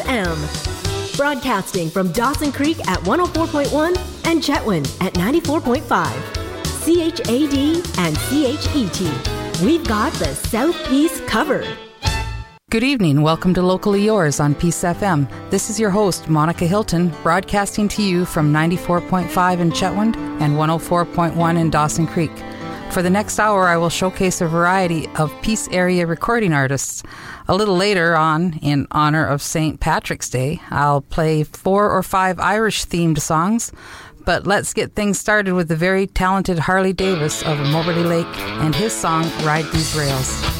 FM. Broadcasting from Dawson Creek at 104.1 and Chetwynd at 94.5. CHAD and CHET. We've got the Southeast covered. Good evening. Welcome to Locally Yours on Peace FM. This is your host, Monica Hilton, broadcasting to you from 94.5 in Chetwynd and 104.1 in Dawson Creek. For the next hour, I will showcase a variety of Peace area recording artists. A little later on, in honor of St. Patrick's Day, I'll play 4 or 5 Irish-themed songs. But let's get things started with the very talented Harley Davis of Moberly Lake and his song, Ride These Rails.